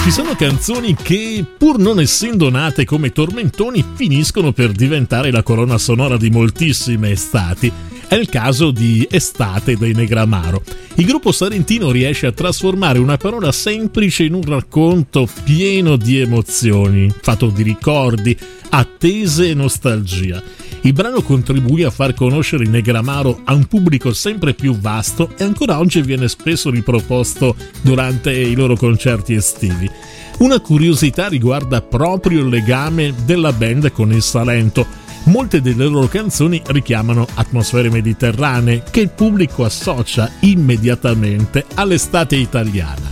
Ci sono canzoni che, pur non essendo nate come tormentoni, finiscono per diventare la colonna sonora di moltissime estati. È il caso di Estate dei Negramaro. Il gruppo salentino riesce a trasformare una parola semplice in un racconto pieno di emozioni, fatto di ricordi, attese e nostalgia. Il brano contribuì a far conoscere i Negramaro a un pubblico sempre più vasto e ancora oggi viene spesso riproposto durante i loro concerti estivi. Una curiosità riguarda proprio il legame della band con il Salento. Molte delle loro canzoni richiamano atmosfere mediterranee che il pubblico associa immediatamente all'estate italiana.